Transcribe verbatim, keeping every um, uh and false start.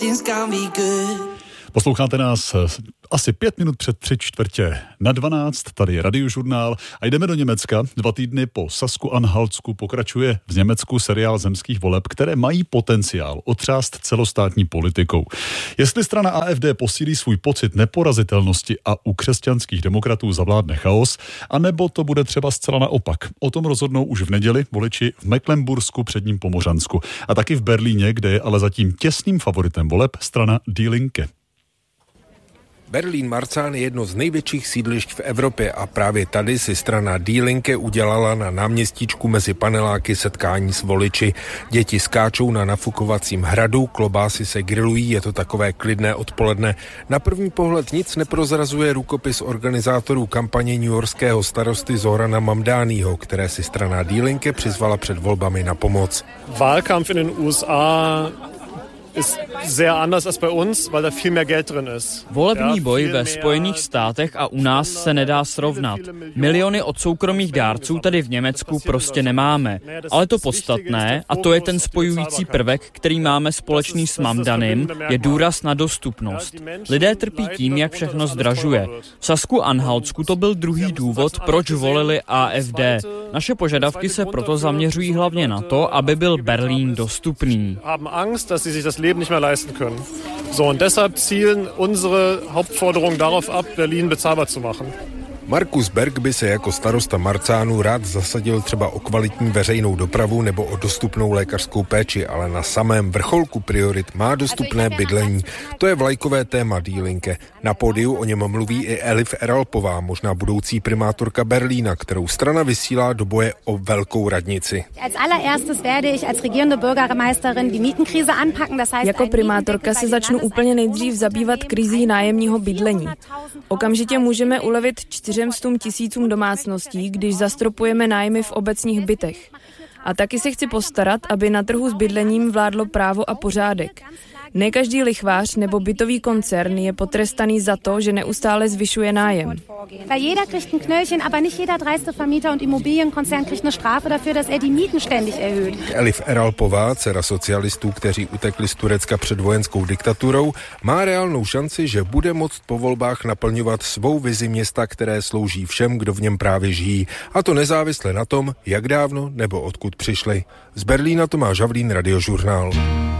Posloucháte nás asi pět minut před tři čtvrtě na dvanáct, tady je Radiožurnál a jdeme do Německa. Dva týdny po Sasku-Anhaltsku pokračuje v Německu seriál zemských voleb, které mají potenciál otřást celostátní politikou. Jestli strana A F D posílí svůj pocit neporazitelnosti a u křesťanských demokratů zavládne chaos, anebo to bude třeba zcela naopak. O tom rozhodnou už v neděli voliči v Mecklenbursku, předním Pomořansku a taky v Berlíně, kde je ale zatím těsným favoritem voleb strana Die Linke. Berlín-Marzahn je jedno z největších sídlišť v Evropě a právě tady si strana Die Linke udělala na náměstíčku mezi paneláky setkání s voliči. Děti skáčou na nafukovacím hradu, klobásy se grilují, je to takové klidné odpoledne. Na první pohled nic neprozrazuje rukopis organizátorů kampaně newyorského starosty Zorana Mamdaniho, které si strana Die Linke přizvala před volbami na pomoc. Wahlkampf in den U S A ist sehr anders als bei uns, weil da viel mehr Geld drin ist. Volební boj ve Spojených státech a u nás se nedá srovnat. Miliony od soukromých dárců tady v Německu prostě nemáme. Ale to podstatné, a to je ten spojující prvek, který máme společný s Mamdanim, je důraz na dostupnost. Lidé trpí tím, jak všechno zdražuje. V Sasku-Anhaltsku to byl druhý důvod, proč volili A F D. Naše požadavky se proto zaměřují hlavně na to, aby byl Berlín dostupný. Leben nicht mehr leisten können. So, und deshalb zielen unsere Hauptforderungen darauf ab, Berlin bezahlbar zu machen. Markus Berg by se jako starosta Marzahnu rád zasadil třeba o kvalitní veřejnou dopravu nebo o dostupnou lékařskou péči, ale na samém vrcholku priorit má dostupné bydlení. To je vlajkové téma Die Linke. Na pódiu o něm mluví i Elif Eralpová, možná budoucí primátorka Berlína, kterou strana vysílá do boje o velkou radnici. Jako primátorka se začnu úplně nejdřív zabývat krizí nájemního bydlení. Okamžitě můžeme ulevit čtyřem stům tisícům domácností, když zastropujeme nájmy v obecních bytech. A taky se chci postarat, aby na trhu s bydlením vládlo právo a pořádek. Ne každý lichvář nebo bytový koncern je potrestaný za to, že neustále zvyšuje nájem. Elif Eralpová, dcera socialistů, kteří utekli z Turecka před vojenskou diktaturou, má reálnou šanci, že bude moct po volbách naplňovat svou vizi města, které slouží všem, kdo v něm právě žijí. A to nezávisle na tom, jak dávno nebo odkud přišli. Z Berlína Tomáš Havlín, Radiožurnál.